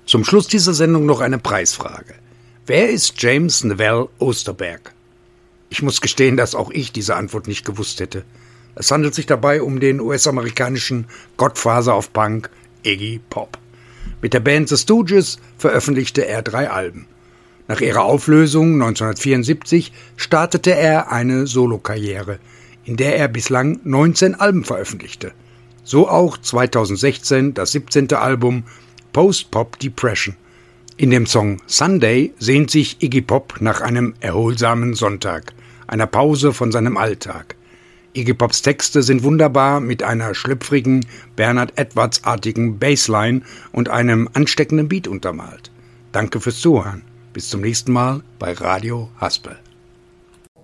Zum Schluss dieser Sendung noch eine Preisfrage. Wer ist James Newell Osterberg? Ich muss gestehen, dass auch ich diese Antwort nicht gewusst hätte. Es handelt sich dabei um den US-amerikanischen Godfather of Punk, Iggy Pop. Mit der Band The Stooges veröffentlichte er 3 Alben. Nach ihrer Auflösung 1974 startete er eine Solokarriere, in der er bislang 19 Alben veröffentlichte. So auch 2016 das 17. Album Post-Pop Depression. In dem Song Sunday sehnt sich Iggy Pop nach einem erholsamen Sonntag, einer Pause von seinem Alltag. Iggy Pops Texte sind wunderbar mit einer schlüpfrigen, Bernard Edwards-artigen Bassline und einem ansteckenden Beat untermalt. Danke fürs Zuhören. Bis zum nächsten Mal bei Radio Haspel.